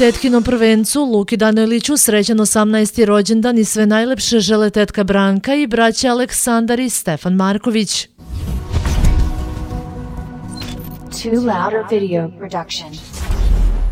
Tetkinom prvencu Luki Daniliću srećan 18. rođendan i sve najlepše žele tetka Branka i braća Aleksandar i Stefan Marković. Too Louder Video Production.